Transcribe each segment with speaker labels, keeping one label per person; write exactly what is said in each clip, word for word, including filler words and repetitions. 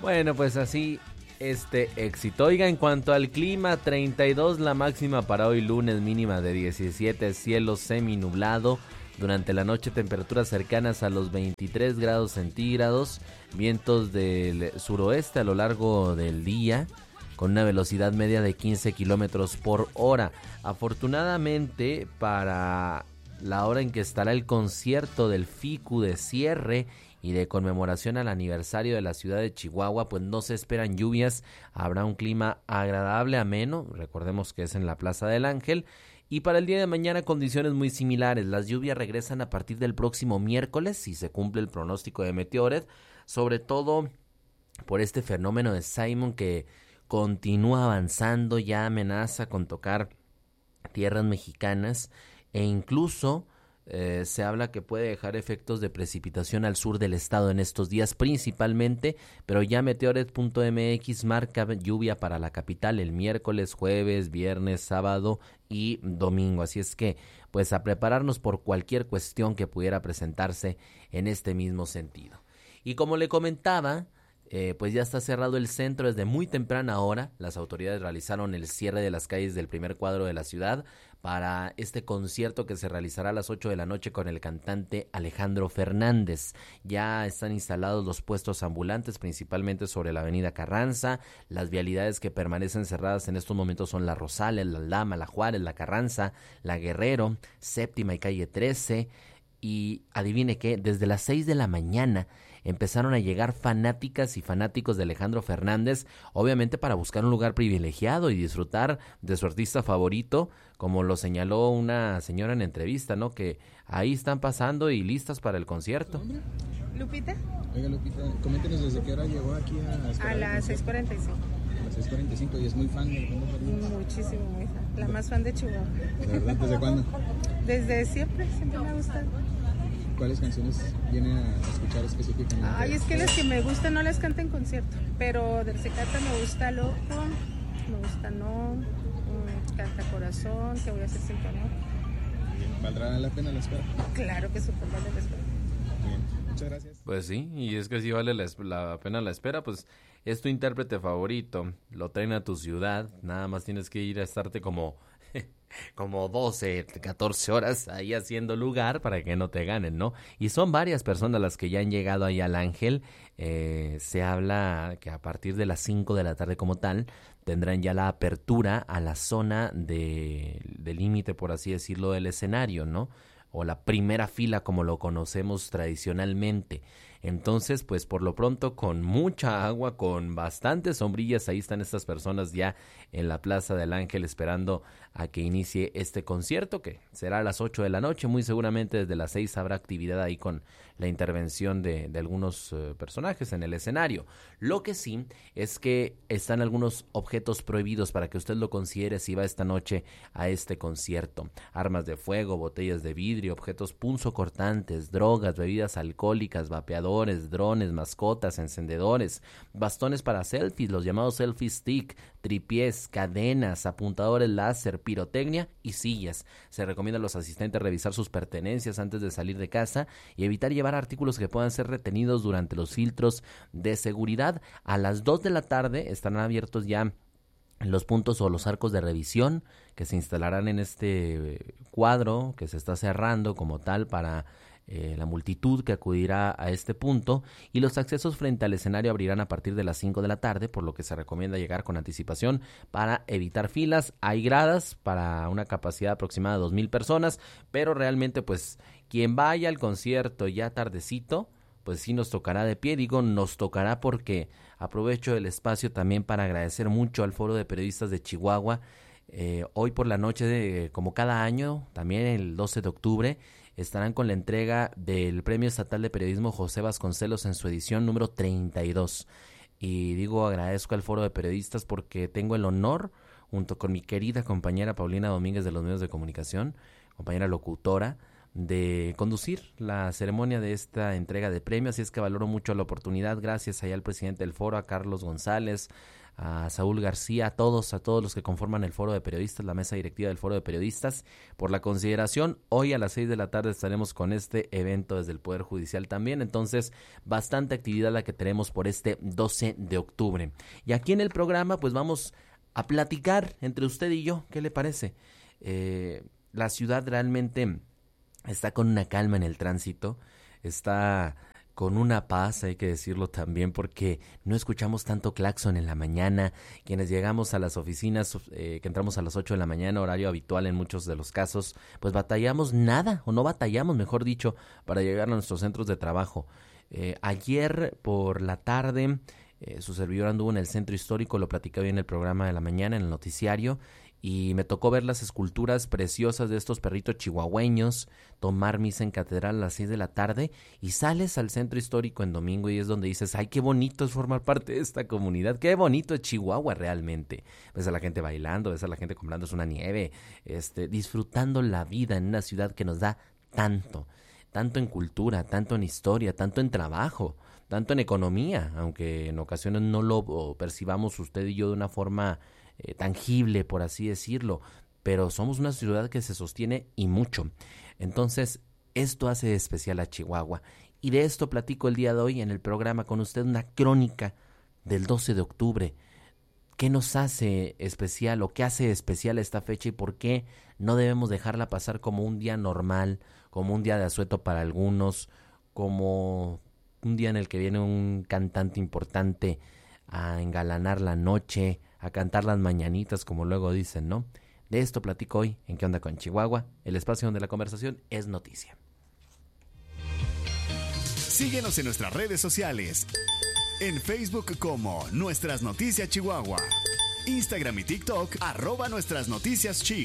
Speaker 1: Bueno, pues así este éxito. Oiga, en cuanto al clima, treinta y dos la máxima para hoy lunes, mínima de diecisiete, cielo seminublado. Durante la noche temperaturas cercanas a los veintitrés grados centígrados, vientos del suroeste a lo largo del día, con una velocidad media de quince kilómetros por hora. Afortunadamente, para la hora en que estará el concierto del FICU de cierre y de conmemoración al aniversario de la ciudad de Chihuahua, pues no se esperan lluvias, habrá un clima agradable, ameno, recordemos que es en la Plaza del Ángel, y para el día de mañana condiciones muy similares. Las lluvias regresan a partir del próximo miércoles, si se cumple el pronóstico de Meteoret, sobre todo por este fenómeno de Simon que continúa avanzando, ya amenaza con tocar tierras mexicanas e incluso eh, se habla que puede dejar efectos de precipitación al sur del estado en estos días principalmente, pero ya Meteoret punto m x marca lluvia para la capital el miércoles, jueves, viernes, sábado y domingo, así es que pues a prepararnos por cualquier cuestión que pudiera presentarse en este mismo sentido. Y como le comentaba, Eh, pues ya está cerrado el centro desde muy temprana hora. Las autoridades realizaron el cierre de las calles del primer cuadro de la ciudad para este concierto que se realizará a las ocho de la noche con el cantante Alejandro Fernández. Ya están instalados los puestos ambulantes, principalmente sobre la avenida Carranza. Las vialidades que permanecen cerradas en estos momentos son la Rosales, la Aldama, la Juárez, la Carranza, la Guerrero, Séptima y calle trece. Y adivine qué, desde las seis de la mañana empezaron a llegar fanáticas y fanáticos de Alejandro Fernández, obviamente para buscar un lugar privilegiado y disfrutar de su artista favorito, como lo señaló una señora en entrevista, ¿no? Que ahí están pasando y listas para el concierto.
Speaker 2: ¿Lupita?
Speaker 3: Oiga, Lupita, coméntenos desde qué hora llegó aquí a...
Speaker 2: A las seis cuarenta y cinco.
Speaker 3: A las seis cuarenta y cinco, y es muy fan de Alejandro Fernández.
Speaker 2: Muchísimo, muy fan. La más fan de Chihuahua.
Speaker 3: ¿De verdad? ¿Desde cuándo?
Speaker 2: Desde siempre, siempre me ha gustado.
Speaker 3: ¿Cuáles canciones vienen a escuchar específicamente?
Speaker 2: Ay, es que las que me gustan no las canta en concierto, pero del Secata me gusta Loco, me gusta No, um, Canta Corazón, que voy a hacer sin tu amor.
Speaker 3: ¿Valdrá la pena la espera?
Speaker 2: Claro que súper vale la espera.
Speaker 3: Bien, muchas gracias.
Speaker 1: Pues sí, y es que si vale la, la pena la espera, pues es tu intérprete favorito, lo traen a tu ciudad, nada más tienes que ir a estarte como... como doce, catorce horas ahí haciendo lugar para que no te ganen, ¿no? Y son varias personas las que ya han llegado ahí al Ángel. Eh, se habla que a partir de las cinco de la tarde como tal tendrán ya la apertura a la zona de, de límite, por así decirlo, del escenario, ¿no? O la primera fila como lo conocemos tradicionalmente. Entonces, pues por lo pronto con mucha agua, con bastantes sombrillas, ahí están estas personas ya en la Plaza del Ángel esperando a que inicie este concierto, que será a las ocho de la noche. Muy seguramente desde las seis habrá actividad ahí con la intervención de, de algunos uh, personajes en el escenario. Lo que sí es que están algunos objetos prohibidos para que usted lo considere si va esta noche a este concierto. Armas de fuego, botellas de vidrio, objetos punzocortantes, drogas, bebidas alcohólicas, vapeadores, drones, mascotas, encendedores, bastones para selfies, los llamados selfie stick, tripiés, cadenas, apuntadores láser, pirotecnia y sillas. Se recomienda a los asistentes revisar sus pertenencias antes de salir de casa y evitar llevar artículos que puedan ser retenidos durante los filtros de seguridad. A las dos de la tarde estarán abiertos ya los puntos o los arcos de revisión que se instalarán en este cuadro que se está cerrando como tal para eh, la multitud que acudirá a este punto, y los accesos frente al escenario abrirán a partir de las cinco de la tarde, por lo que se recomienda llegar con anticipación para evitar filas. Hay gradas para una capacidad aproximada de dos mil personas, pero realmente pues quien vaya al concierto ya tardecito, pues sí nos tocará de pie. Digo nos tocará porque aprovecho el espacio también para agradecer mucho al Foro de Periodistas de Chihuahua. Eh, hoy por la noche, de, como cada año, también el doce de octubre, estarán con la entrega del Premio Estatal de Periodismo José Vasconcelos en su edición número treinta y dos. Y digo, agradezco al Foro de Periodistas porque tengo el honor, junto con mi querida compañera Paulina Domínguez de los medios de comunicación, compañera locutora, de conducir la ceremonia de esta entrega de premios, y es que valoro mucho la oportunidad. Gracias allá al presidente del foro, a Carlos González, a Saúl García, a todos, a todos los que conforman el foro de periodistas, la mesa directiva del foro de periodistas, por la consideración. Hoy a las seis de la tarde estaremos con este evento desde el Poder Judicial también, entonces bastante actividad la que tenemos por este doce de octubre. Y aquí en el programa pues vamos a platicar entre usted y yo, ¿qué le parece? Eh, la ciudad realmente está con una calma en el tránsito, está con una paz, hay que decirlo también, porque no escuchamos tanto claxon en la mañana. Quienes llegamos a las oficinas, eh, que entramos a las ocho de la mañana, horario habitual en muchos de los casos, pues batallamos nada, o no batallamos, mejor dicho, para llegar a nuestros centros de trabajo. Eh, ayer por la tarde, eh, su servidor anduvo en el centro histórico, lo platicé hoy en el programa de la mañana, en el noticiario, y me tocó ver las esculturas preciosas de estos perritos chihuahueños, tomar misa en catedral a las seis de la tarde, y sales al centro histórico en domingo y es donde dices, ay, qué bonito es formar parte de esta comunidad, qué bonito es Chihuahua realmente. Ves a la gente bailando, ves a la gente comprándose una nieve, este, disfrutando la vida en una ciudad que nos da tanto, tanto en cultura, tanto en historia, tanto en trabajo, tanto en economía, aunque en ocasiones no lo percibamos usted y yo de una forma Eh, tangible, por así decirlo, pero somos una ciudad que se sostiene y mucho. Entonces, esto hace especial a Chihuahua, y de esto platico el día de hoy en el programa con usted, una crónica del doce de octubre. ¿Qué nos hace especial o qué hace especial esta fecha y por qué no debemos dejarla pasar como un día normal, como un día de asueto para algunos, como un día en el que viene un cantante importante a engalanar la noche, a cantar las mañanitas, como luego dicen, ¿no? De esto platico hoy en ¿Qué onda con Chihuahua?, el espacio donde la conversación es noticia.
Speaker 4: Síguenos en nuestras redes sociales. En Facebook como Nuestras Noticias Chihuahua. Instagram y TikTok, arroba Nuestras Noticias Chi.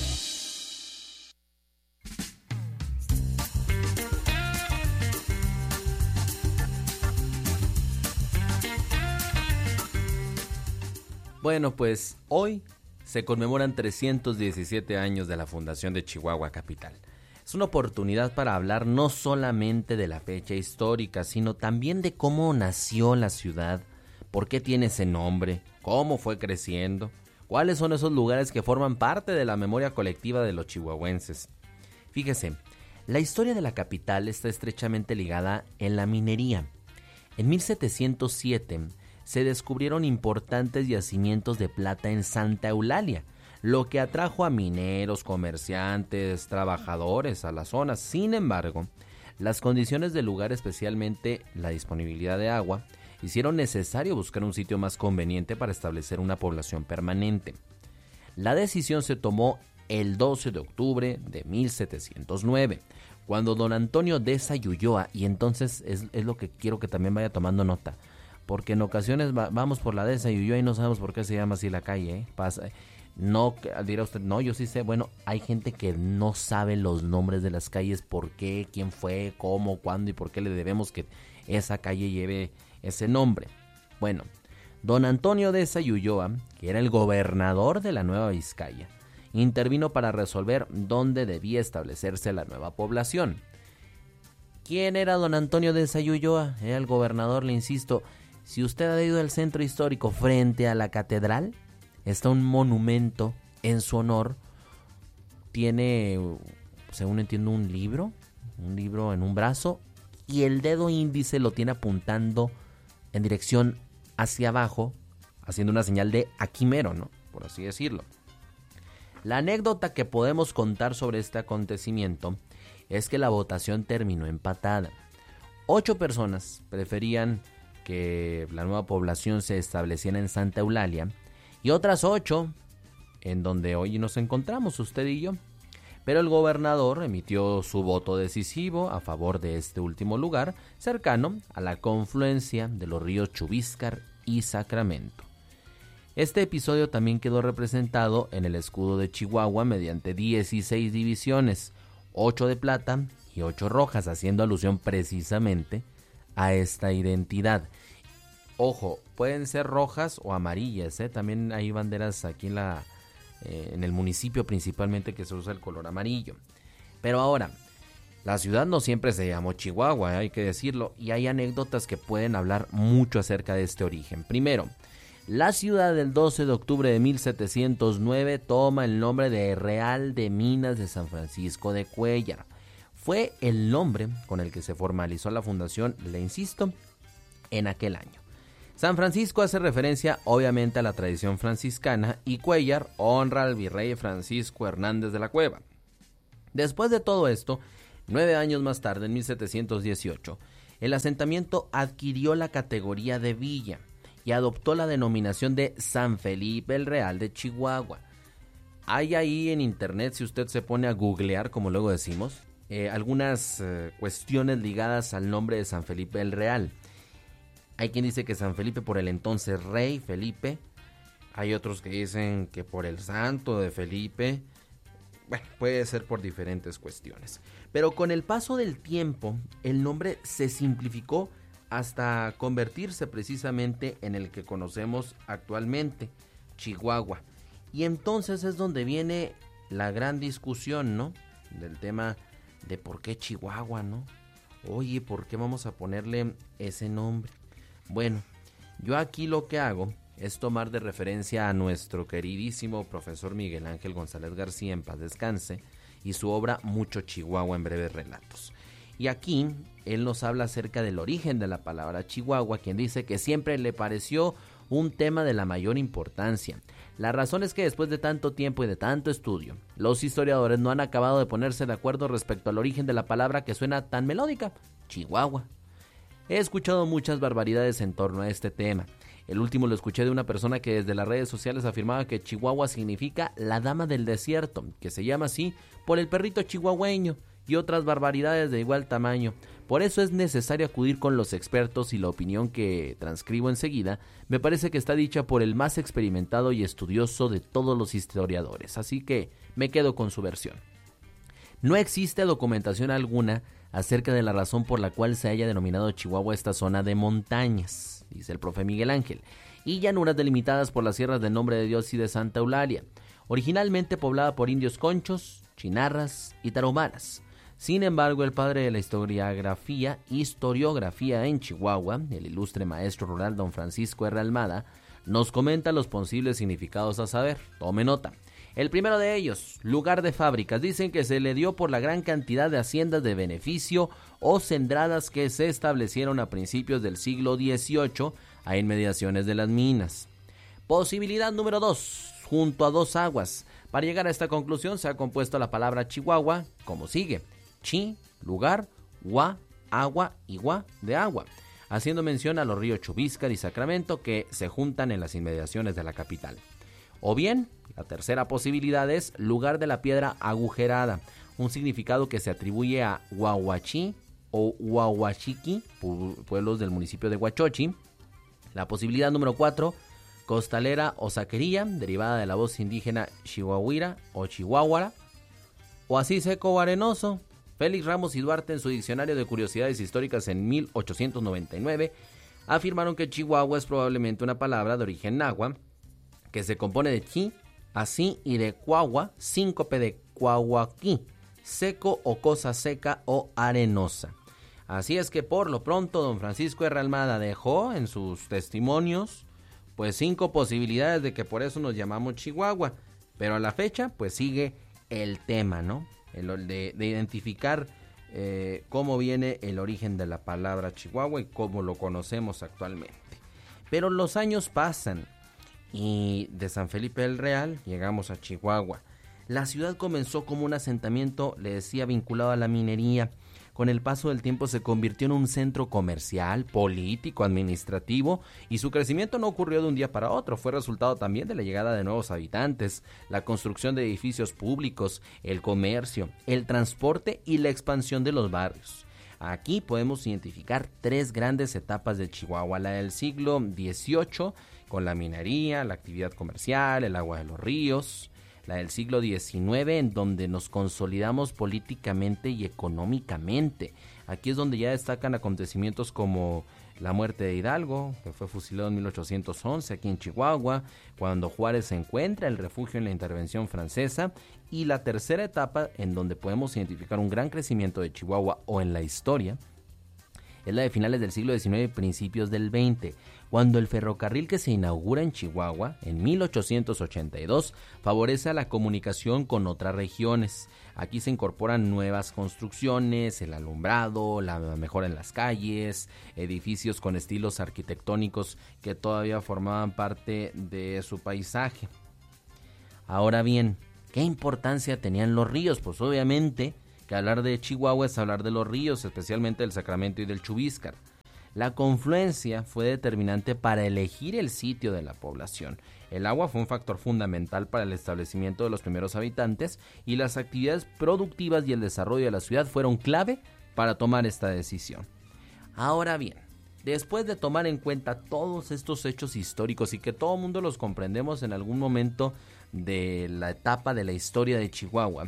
Speaker 1: Bueno, pues hoy se conmemoran trescientos diecisiete años de la fundación de Chihuahua Capital. Es una oportunidad para hablar no solamente de la fecha histórica, sino también de cómo nació la ciudad, por qué tiene ese nombre, cómo fue creciendo, cuáles son esos lugares que forman parte de la memoria colectiva de los chihuahuenses. Fíjese, la historia de la capital está estrechamente ligada en la minería. En mil setecientos siete se descubrieron importantes yacimientos de plata en Santa Eulalia, lo que atrajo a mineros, comerciantes, trabajadores a la zona. Sin embargo, las condiciones del lugar, especialmente la disponibilidad de agua, hicieron necesario buscar un sitio más conveniente para establecer una población permanente. La decisión se tomó el doce de octubre de mil setecientos nueve, cuando don Antonio Deza y Ulloa, y entonces es, es lo que quiero que también vaya tomando nota, porque en ocasiones va, vamos por la Deza y Ulloa y no sabemos por qué se llama así la calle, ¿eh? Pasa, no, dirá usted, no, yo sí sé. Bueno, hay gente que no sabe los nombres de las calles, por qué, quién fue, cómo, cuándo y por qué le debemos que esa calle lleve ese nombre. Bueno, don Antonio Deza y Ulloa, que era el gobernador de la Nueva Vizcaya, intervino para resolver dónde debía establecerse la nueva población. ¿Quién era don Antonio Deza y Ulloa? Era el gobernador, le insisto. Si usted ha ido al centro histórico frente a la catedral, está un monumento en su honor. Tiene, según entiendo, un libro, un libro en un brazo, y el dedo índice lo tiene apuntando en dirección hacia abajo, haciendo una señal de aquí mero, ¿no? Por así decirlo. La anécdota que podemos contar sobre este acontecimiento es que la votación terminó empatada. Ocho personas preferían que la nueva población se estableciera en Santa Eulalia, y otras ocho en donde hoy nos encontramos usted y yo. Pero el gobernador emitió su voto decisivo a favor de este último lugar, cercano a la confluencia de los ríos Chubíscar y Sacramento. Este episodio también quedó representado en el escudo de Chihuahua mediante dieciséis divisiones, ocho de plata y ocho rojas, haciendo alusión precisamente a esta identidad. Ojo, pueden ser rojas o amarillas, ¿eh? También hay banderas aquí en la eh, en el municipio principalmente que se usa el color amarillo. Pero ahora, La ciudad no siempre se llamó Chihuahua, hay que decirlo, y hay anécdotas que pueden hablar mucho acerca de este origen. Primero, la ciudad del doce de octubre de mil setecientos nueve toma el nombre de Real de Minas de San Francisco de Cuéllar. Fue el nombre con el que se formalizó la fundación, le insisto, en aquel año. San Francisco hace referencia obviamente a la tradición franciscana y Cuéllar honra al virrey Francisco Hernández de la Cueva. Después de todo esto, nueve años más tarde, en mil setecientos dieciocho, el asentamiento adquirió la categoría de villa y adoptó la denominación de San Felipe el Real de Chihuahua. Hay ahí en internet, si usted se pone a googlear, como luego decimos, eh, algunas eh, cuestiones ligadas al nombre de San Felipe el Real. Hay quien dice que San Felipe por el entonces rey Felipe, hay otros que dicen que por el santo de Felipe. Bueno, puede ser por diferentes cuestiones. Pero con el paso del tiempo, el nombre se simplificó hasta convertirse precisamente en el que conocemos actualmente, Chihuahua. Y entonces es donde viene la gran discusión, ¿no? Del tema de por qué Chihuahua, ¿no? Oye, ¿por qué vamos a ponerle ese nombre? Bueno, yo aquí lo que hago es tomar de referencia a nuestro queridísimo profesor Miguel Ángel González García, en paz descanse, y su obra Mucho Chihuahua en breves relatos. Y aquí él nos habla acerca del origen de la palabra Chihuahua, quien dice que siempre le pareció un tema de la mayor importancia. La razón es que después de tanto tiempo y de tanto estudio, los historiadores no han acabado de ponerse de acuerdo respecto al origen de la palabra que suena tan melódica, Chihuahua. He escuchado muchas barbaridades en torno a este tema. El último lo escuché de una persona que desde las redes sociales afirmaba que Chihuahua significa la dama del desierto, que se llama así por el perrito chihuahueño, y otras barbaridades de igual tamaño. Por eso es necesario acudir con los expertos, y la opinión que transcribo enseguida me parece que está dicha por el más experimentado y estudioso de todos los historiadores, así que me quedo con su versión. No existe documentación alguna acerca de la razón por la cual se haya denominado Chihuahua esta zona de montañas, dice el profe Miguel Ángel, y llanuras delimitadas por las sierras del Nombre de Dios y de Santa Eulalia, originalmente poblada por indios conchos, chinarras y tarahumaras. Sin embargo, el padre de la historiografía, historiografía en Chihuahua, el ilustre maestro rural don Francisco R. Almada, nos comenta los posibles significados a saber. Tome nota. El primero de ellos, lugar de fábricas. Dicen que se le dio por la gran cantidad de haciendas de beneficio o cendradas que se establecieron a principios del siglo dieciocho a inmediaciones de las minas. Posibilidad número dos, junto a dos aguas. Para llegar a esta conclusión se ha compuesto la palabra Chihuahua como sigue: chi, lugar, hua, agua y hua, de agua, haciendo mención a los ríos Chubíscar y Sacramento que se juntan en las inmediaciones de la capital. O bien, la tercera posibilidad es lugar de la piedra agujerada, un significado que se atribuye a Huahuachi o Huahuachiqui, pueblos del municipio de Huachochi. La posibilidad número cuatro, costalera o saquería, derivada de la voz indígena chihuahuira o chihuahuara, o así seco o arenoso. Félix Ramos y Duarte, en su diccionario de curiosidades históricas en mil ochocientos noventa y nueve, afirmaron que Chihuahua es probablemente una palabra de origen náhuatl que se compone de chi, así, y de cuahua, síncope de cuahuaquí, seco o cosa seca o arenosa. Así es que por lo pronto don Francisco R. Almada dejó en sus testimonios pues cinco posibilidades de que por eso nos llamamos Chihuahua, pero a la fecha pues sigue el tema, ¿no? El de, de identificar eh, cómo viene el origen de la palabra Chihuahua y cómo lo conocemos actualmente. Pero los años pasan y de San Felipe el Real llegamos a Chihuahua. La ciudad comenzó como un asentamiento, le decía, vinculado a la minería. Con el paso del tiempo se convirtió en un centro comercial, político, administrativo, y su crecimiento no ocurrió de un día para otro. Fue resultado también de la llegada de nuevos habitantes, la construcción de edificios públicos, el comercio, el transporte y la expansión de los barrios. Aquí podemos identificar tres grandes etapas de Chihuahua: la del siglo dieciocho, con la minería, la actividad comercial, el agua de los ríos; la del siglo diecinueve, en donde nos consolidamos políticamente y económicamente. Aquí es donde ya destacan acontecimientos como La muerte de Hidalgo, que fue fusilado en mil ochocientos once aquí en Chihuahua, cuando Juárez encuentra el refugio en la intervención francesa, y la tercera etapa en donde podemos identificar un gran crecimiento de Chihuahua o en la historia, es la de finales del siglo diecinueve y principios del veinte, cuando el ferrocarril que se inaugura en Chihuahua en mil ochocientos ochenta y dos favorece a la comunicación con otras regiones. Aquí se incorporan nuevas construcciones, el alumbrado, la mejora en las calles, edificios con estilos arquitectónicos que todavía formaban parte de su paisaje. Ahora bien, ¿qué importancia tenían los ríos? Pues obviamente que hablar de Chihuahua es hablar de los ríos, especialmente del Sacramento y del Chubíscar. La confluencia fue determinante para elegir el sitio de la población. El agua fue un factor fundamental para el establecimiento de los primeros habitantes y las actividades productivas y el desarrollo de la ciudad fueron clave para tomar esta decisión. Ahora bien, después de tomar en cuenta todos estos hechos históricos y que todo el mundo los comprendemos en algún momento de la etapa de la historia de Chihuahua,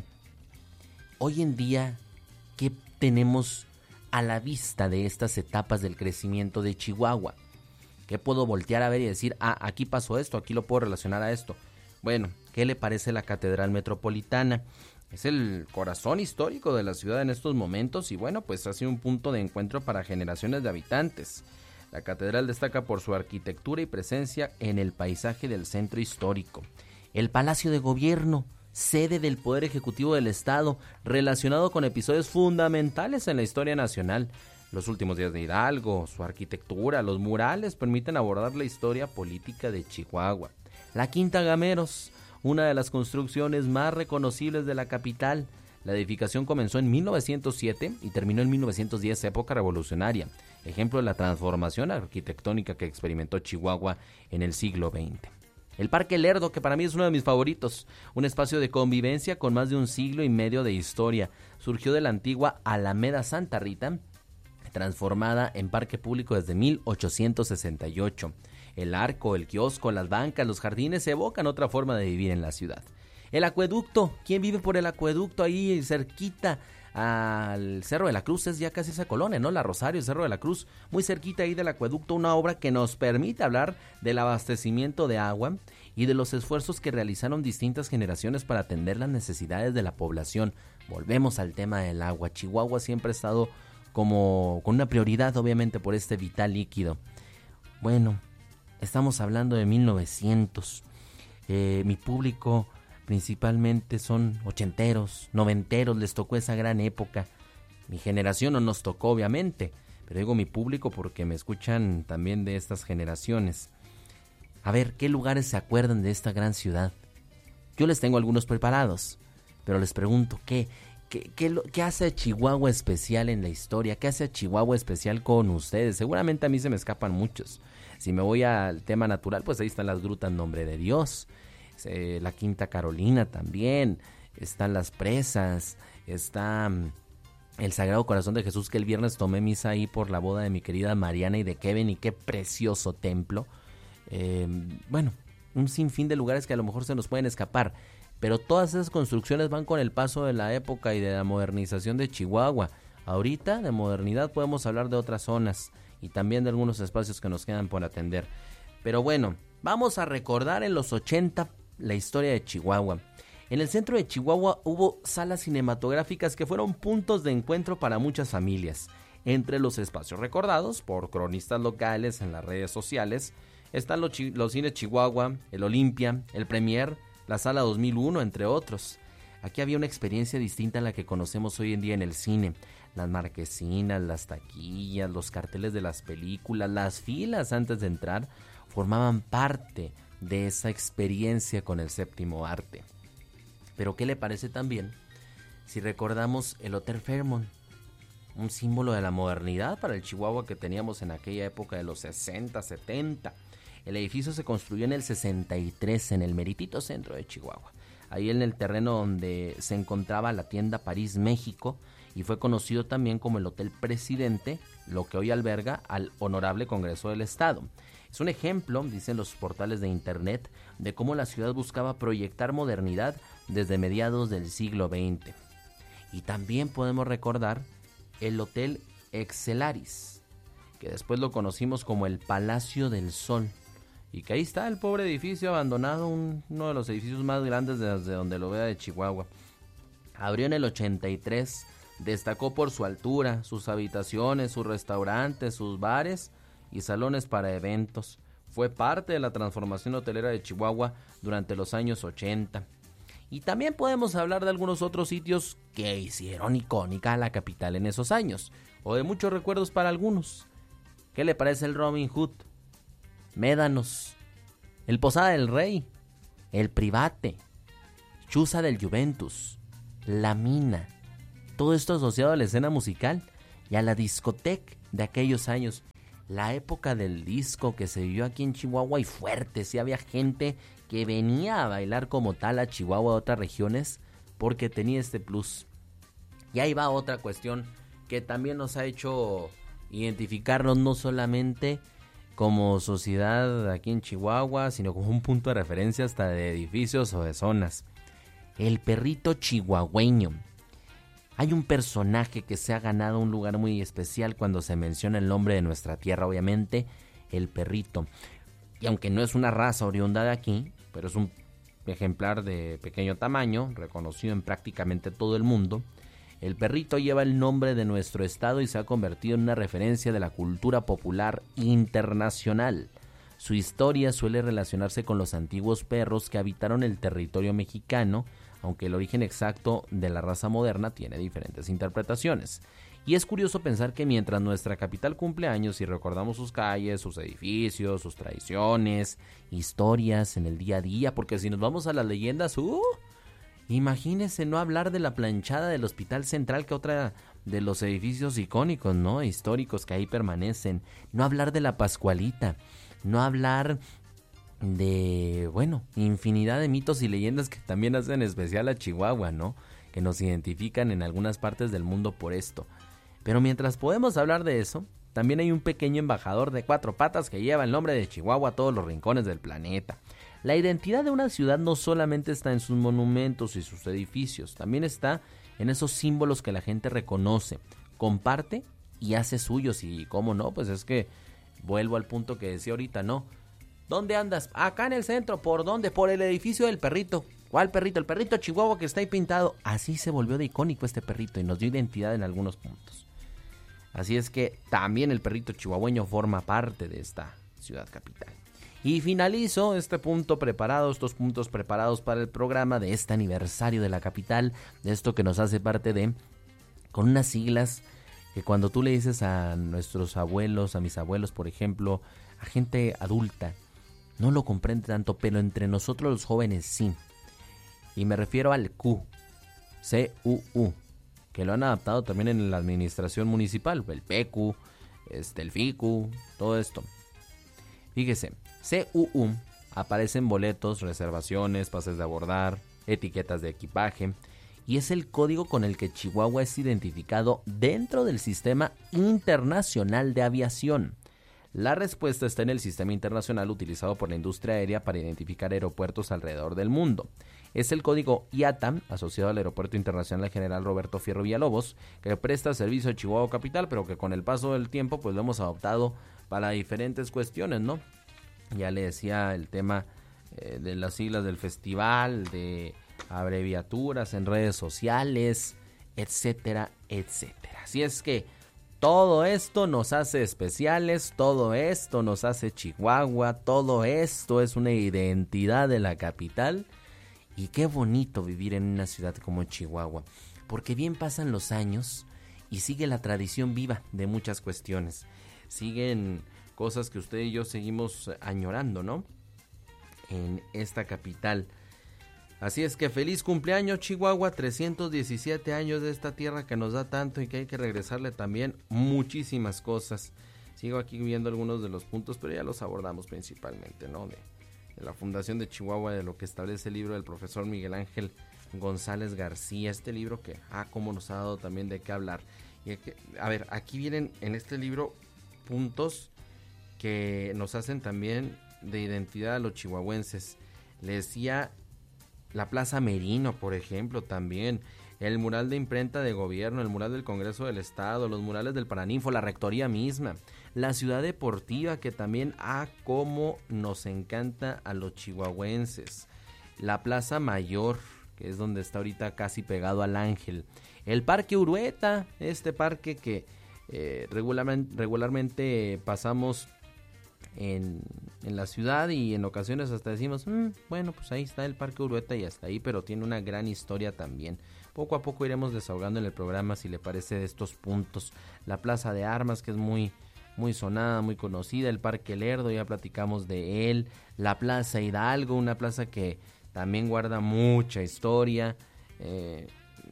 Speaker 1: hoy en día, ¿qué tenemos a la vista de estas etapas del crecimiento de Chihuahua? ¿Qué puedo voltear a ver y decir, ah, aquí pasó esto, aquí lo puedo relacionar a esto? Bueno, ¿qué le parece la Catedral Metropolitana? Es el corazón histórico de la ciudad en estos momentos y bueno, pues ha sido un punto de encuentro para generaciones de habitantes. La catedral destaca por su arquitectura y presencia en el paisaje del centro histórico. El Palacio de Gobierno, sede del Poder Ejecutivo del Estado, relacionado con episodios fundamentales en la historia nacional. Los últimos días de Hidalgo, su arquitectura, los murales permiten abordar la historia política de Chihuahua. La Quinta Gameros, una de las construcciones más reconocibles de la capital. La edificación comenzó en mil novecientos siete y terminó en mil novecientos diez, época revolucionaria, ejemplo de la transformación arquitectónica que experimentó Chihuahua en el siglo veinte. El Parque Lerdo, que para mí es uno de mis favoritos, un espacio de convivencia con más de un siglo y medio de historia, surgió de la antigua Alameda Santa Rita, transformada en parque público desde mil ochocientos sesenta y ocho. El arco, el kiosco, las bancas, los jardines evocan otra forma de vivir en la ciudad. El acueducto, ¿quién vive por el acueducto ahí cerquita al Cerro de la Cruz? Es ya casi esa colonia, ¿no? La Rosario, Cerro de la Cruz, muy cerquita ahí del acueducto, una obra que nos permite hablar del abastecimiento de agua y de los esfuerzos que realizaron distintas generaciones para atender las necesidades de la población. Volvemos al tema del agua. Chihuahua siempre ha estado como con una prioridad, obviamente, por este vital líquido. Bueno, estamos hablando de mil novecientos. Eh, mi público principalmente son ochenteros, noventeros, les tocó esa gran época. Mi generación no nos tocó, obviamente, pero digo mi público porque me escuchan también de estas generaciones. A ver, ¿qué lugares se acuerdan de esta gran ciudad? Yo les tengo algunos preparados, pero les pregunto, ¿qué, qué, qué, lo, qué hace a Chihuahua especial en la historia? ¿Qué hace a Chihuahua especial con ustedes? Seguramente a mí se me escapan muchos. Si me voy al tema natural, pues ahí están las grutas Nombre de Dios, eh, la Quinta Carolina también, están las presas, está um, el Sagrado Corazón de Jesús, que el viernes tomé misa ahí por la boda de mi querida Mariana y de Kevin, y qué precioso templo. Eh, bueno, un sinfín de lugares que a lo mejor se nos pueden escapar, pero todas esas construcciones van con el paso de la época y de la modernización de Chihuahua. Ahorita de modernidad podemos hablar de otras zonas y también de algunos espacios que nos quedan por atender. Pero bueno, vamos a recordar en los ochenta la historia de Chihuahua. En el centro de Chihuahua hubo salas cinematográficas que fueron puntos de encuentro para muchas familias. Entre los espacios recordados por cronistas locales en las redes sociales están los, chi- los cines Chihuahua, el Olimpia, el Premier, la Sala dos mil uno, entre otros. Aquí había una experiencia distinta a la que conocemos hoy en día en el cine. Las marquesinas, las taquillas, los carteles de las películas, las filas antes de entrar formaban parte de esa experiencia con el séptimo arte. Pero ¿qué le parece también si recordamos el Hotel Fairmont? Un símbolo de la modernidad para el Chihuahua que teníamos en aquella época de los sesenta, setenta. El edificio se construyó en el sesenta y tres en el meritito centro de Chihuahua. Ahí en el terreno donde se encontraba la tienda París México, y fue conocido también como el Hotel Presidente, lo que hoy alberga al Honorable Congreso del Estado. Es un ejemplo, dicen los portales de internet, de cómo la ciudad buscaba proyectar modernidad desde mediados del siglo veinte. Y también podemos recordar el Hotel Excelaris, que después lo conocimos como el Palacio del Sol, y que ahí está el pobre edificio abandonado, un, uno de los edificios más grandes desde donde lo vea de Chihuahua. Abrió en el ochenta y tres, destacó por su altura, sus habitaciones, sus restaurantes, sus bares y salones para eventos. Fue parte de la transformación hotelera de Chihuahua durante los años ochenta. Y también podemos hablar de algunos otros sitios que hicieron icónica a la capital en esos años, o de muchos recuerdos para algunos. ¿Qué le parece el Robin Hood? Médanos, el Posada del Rey, el Private, Chuza del Juventus, La Mina, todo esto asociado a la escena musical y a la discoteca de aquellos años. La época del disco que se vivió aquí en Chihuahua y fuerte, sí había gente que venía a bailar como tal a Chihuahua de otras regiones porque tenía este plus. Y ahí va otra cuestión que también nos ha hecho identificarnos no solamente como sociedad aquí en Chihuahua, sino como un punto de referencia hasta de edificios o de zonas. El perrito chihuahueño. Hay un personaje que se ha ganado un lugar muy especial cuando se menciona el nombre de nuestra tierra, obviamente, el perrito. Y aunque no es una raza oriunda de aquí, pero es un ejemplar de pequeño tamaño, reconocido en prácticamente todo el mundo, el perrito lleva el nombre de nuestro estado y se ha convertido en una referencia de la cultura popular internacional. Su historia suele relacionarse con los antiguos perros que habitaron el territorio mexicano, aunque el origen exacto de la raza moderna tiene diferentes interpretaciones. Y es curioso pensar que mientras nuestra capital cumple años y recordamos sus calles, sus edificios, sus tradiciones, historias en el día a día, porque si nos vamos a las leyendas, ¡uh! Imagínense no hablar de la planchada del Hospital Central, que otra de los edificios icónicos, ¿no? Históricos que ahí permanecen. No hablar de la Pascualita. No hablar de, bueno, infinidad de mitos y leyendas que también hacen especial a Chihuahua, ¿no? Que nos identifican en algunas partes del mundo por esto. Pero mientras podemos hablar de eso, también hay un pequeño embajador de cuatro patas que lleva el nombre de Chihuahua a todos los rincones del planeta. La identidad de una ciudad no solamente está en sus monumentos y sus edificios, también está en esos símbolos que la gente reconoce, comparte y hace suyos. Y cómo no, pues es que vuelvo al punto que decía ahorita, ¿no? ¿Dónde andas? Acá en el centro. ¿Por dónde? Por el edificio del perrito. ¿Cuál perrito? El perrito Chihuahua que está ahí pintado. Así se volvió de icónico este perrito y nos dio identidad en algunos puntos. Así es que también el perrito chihuahueño forma parte de esta ciudad capital. Y finalizo este punto preparado, estos puntos preparados para el programa de este aniversario de la capital, de esto que nos hace parte de, con unas siglas que cuando tú le dices a nuestros abuelos, a mis abuelos por ejemplo, a gente adulta, no lo comprende tanto, pero entre nosotros los jóvenes sí. Y me refiero al Q, C U U, que lo han adaptado también en la administración municipal, el P Q, este, el F I C U, todo esto. Fíjese, C U U aparece en boletos, reservaciones, pases de abordar, etiquetas de equipaje, y es el código con el que Chihuahua es identificado dentro del Sistema Internacional de Aviación. La respuesta está en el sistema internacional utilizado por la industria aérea para identificar aeropuertos alrededor del mundo. Es el código I A T A, asociado al Aeropuerto Internacional General Roberto Fierro Villalobos, que presta servicio a Chihuahua Capital, pero que con el paso del tiempo pues lo hemos adoptado para diferentes cuestiones, ¿no? Ya le decía el tema eh, de las siglas del festival, de abreviaturas en redes sociales, etcétera, etcétera. Así es que todo esto nos hace especiales, todo esto nos hace Chihuahua, todo esto es una identidad de la capital. Y qué bonito vivir en una ciudad como Chihuahua, porque bien pasan los años y sigue la tradición viva de muchas cuestiones. Siguen cosas que usted y yo seguimos añorando, ¿no? En esta capital. Así es que feliz cumpleaños Chihuahua, trescientos diecisiete años de esta tierra que nos da tanto y que hay que regresarle también muchísimas cosas. Sigo aquí viendo algunos de los puntos, pero ya los abordamos principalmente, ¿no? De, de la Fundación de Chihuahua, de lo que establece el libro del profesor Miguel Ángel González García, este libro que, ah, cómo nos ha dado también de qué hablar. Y que, a ver, aquí vienen en este libro puntos que nos hacen también de identidad a los chihuahuenses. Le decía la Plaza Merino, por ejemplo, también el mural de imprenta de gobierno, el mural del Congreso del Estado, los murales del Paraninfo, la rectoría misma, la ciudad deportiva que también, ah, cómo nos encanta a los chihuahuenses, la Plaza Mayor, que es donde está ahorita casi pegado al Ángel, el Parque Urueta, este parque que eh, regularmente, regularmente pasamos en, en la ciudad y en ocasiones hasta decimos, mmm, bueno, pues ahí está el Parque Urueta y hasta ahí, pero tiene una gran historia también. Poco a poco iremos desahogando en el programa, si le parece, de estos puntos. La Plaza de Armas, que es muy, muy sonada, muy conocida. El Parque Lerdo, ya platicamos de él. La Plaza Hidalgo, una plaza que también guarda mucha historia. Eh,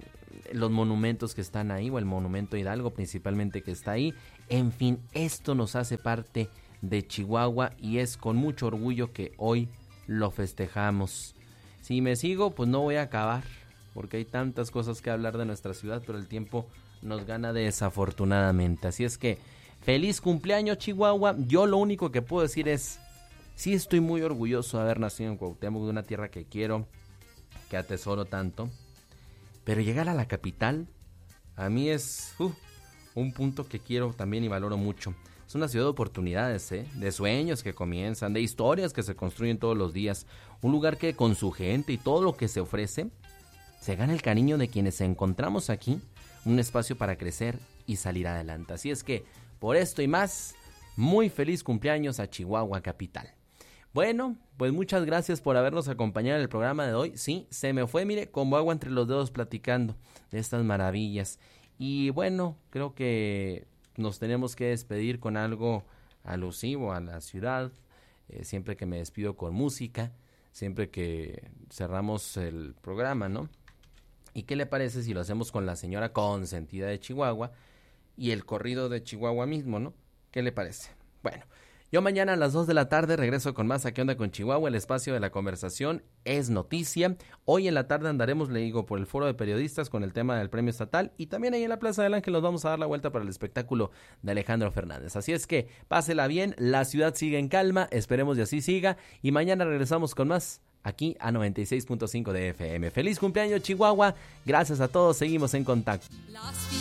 Speaker 1: los monumentos que están ahí, o el Monumento Hidalgo principalmente que está ahí. En fin, esto nos hace parte de Chihuahua y es con mucho orgullo que hoy lo festejamos. Si me sigo, pues no voy a acabar, porque hay tantas cosas que hablar de nuestra ciudad, pero el tiempo nos gana desafortunadamente. Así es que, feliz cumpleaños, Chihuahua. Yo lo único que puedo decir es, sí estoy muy orgulloso de haber nacido en Cuauhtémoc, de una tierra que quiero, que atesoro tanto. Pero llegar a la capital, a mí es uh, un punto que quiero también y valoro mucho. Es una ciudad de oportunidades, ¿eh? De sueños que comienzan, de historias que se construyen todos los días. Un lugar que con su gente y todo lo que se ofrece, se gana el cariño de quienes encontramos aquí, un espacio para crecer y salir adelante. Así es que, por esto y más, muy feliz cumpleaños a Chihuahua Capital. Bueno, pues muchas gracias por habernos acompañado en el programa de hoy. Sí, se me fue, mire, como agua entre los dedos platicando de estas maravillas. Y bueno, creo que nos tenemos que despedir con algo alusivo a la ciudad. Eh, siempre que me despido con música, siempre que cerramos el programa, ¿no? ¿Y qué le parece si lo hacemos con la señora consentida de Chihuahua y el corrido de Chihuahua mismo, ¿no? ¿Qué le parece? Bueno, yo mañana a las dos de la tarde regreso con más ¿A qué onda con Chihuahua? El espacio de la conversación es noticia. Hoy en la tarde andaremos, le digo, por el foro de periodistas con el tema del premio estatal y también ahí en la Plaza del Ángel nos vamos a dar la vuelta para el espectáculo de Alejandro Fernández. Así es que pásela bien, la ciudad sigue en calma, esperemos y así siga y mañana regresamos con más aquí a noventa y seis punto cinco de F M. ¡Feliz cumpleaños, Chihuahua! Gracias a todos, seguimos en contacto.